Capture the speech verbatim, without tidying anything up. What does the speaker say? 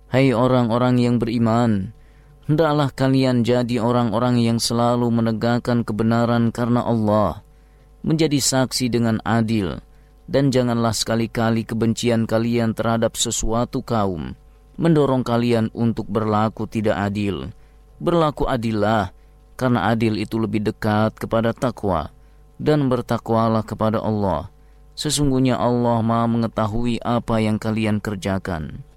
Hai orang-orang yang beriman, hendaklah kalian jadi orang-orang yang selalu menegakkan kebenaran karena Allah, menjadi saksi dengan adil, dan janganlah sekali-kali kebencian kalian terhadap sesuatu kaum mendorong kalian untuk berlaku tidak adil. Berlaku adillah, karena adil itu lebih dekat kepada takwa, dan bertakwalah kepada Allah. Sesungguhnya Allah Maha mengetahui apa yang kalian kerjakan.